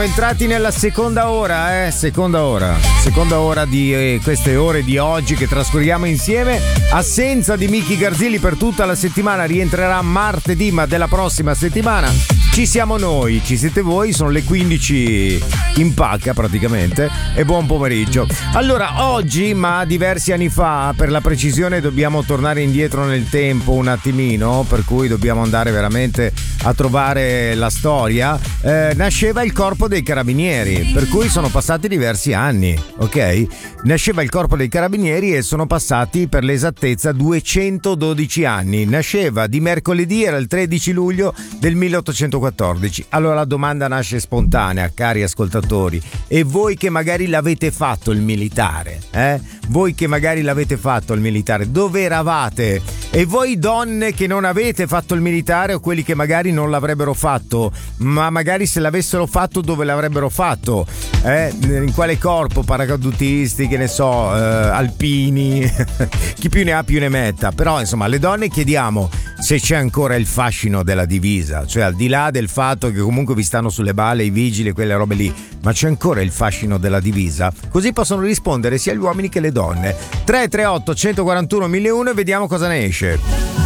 Entrati nella seconda ora di queste ore di oggi che trascorriamo insieme. Assenza di Miki Garzilli per tutta la settimana, rientrerà martedì, ma della prossima settimana ci siamo noi, ci siete voi, sono le 15 in pacca praticamente e buon pomeriggio. Allora, oggi, ma diversi anni fa, per la precisione dobbiamo tornare indietro nel tempo un attimino, per cui dobbiamo andare veramente a trovare la storia, nasceva il Corpo dei Carabinieri, per cui sono passati diversi anni, ok? Nasceva il Corpo dei Carabinieri e sono passati per l'esattezza 212 anni. Nasceva di mercoledì, era il 13 luglio del 1814. Allora la domanda nasce spontanea, cari ascoltatori, e voi che magari l'avete fatto il militare, voi che magari l'avete fatto il militare, dove eravate? E voi donne che non avete fatto il militare, o quelli che magari non l'avrebbero fatto, ma magari se l'avessero fatto dove l'avrebbero fatto? In quale corpo? Paracadutisti, che ne so, alpini, chi più ne ha più ne metta. Però insomma, alle donne chiediamo se c'è ancora il fascino della divisa, cioè al di là del fatto che comunque vi stanno sulle balle i vigili e quelle robe lì, ma c'è ancora il fascino della divisa? Così possono rispondere sia gli uomini che le donne. 338 141 1001 e vediamo cosa ne esce.